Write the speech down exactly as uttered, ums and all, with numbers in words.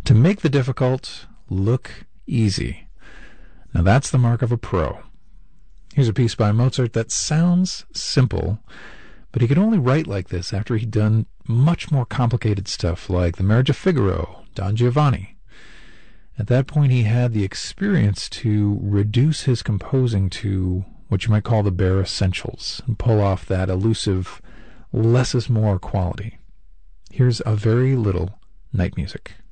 to make the difficult look easy. Now that's the mark of a pro. Here's a piece by Mozart that sounds simple, but he could only write like this after he'd done much more complicated stuff like The Marriage of Figaro, Don Giovanni. At that point, he had the experience to reduce his composing to what you might call the bare essentials and pull off that elusive less is more quality. Here's a very little night music.